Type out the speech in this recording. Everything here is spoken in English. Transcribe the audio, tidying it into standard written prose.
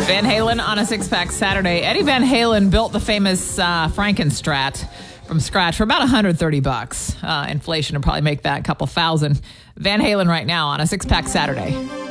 Van Halen on a six-pack Saturday. Eddie Van Halen built the famous Frankenstrat from scratch for about $130. Inflation would probably make that a couple thousand. Van Halen right now on a six-pack Saturday.